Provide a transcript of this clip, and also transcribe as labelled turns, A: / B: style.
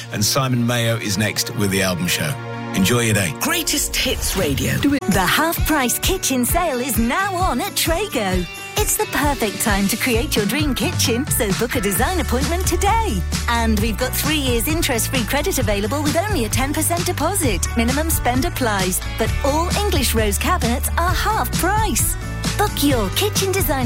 A: and Simon Mayo is next with The Album Show. Enjoy your day.
B: Greatest Hits Radio.
C: The half-price kitchen sale is now on at Trago. It's the perfect time to create your dream kitchen, so book a design appointment today. And we've got 3 years interest-free credit available with only a 10% deposit. Minimum spend applies, but all English rose cabinets are half price. Book your kitchen design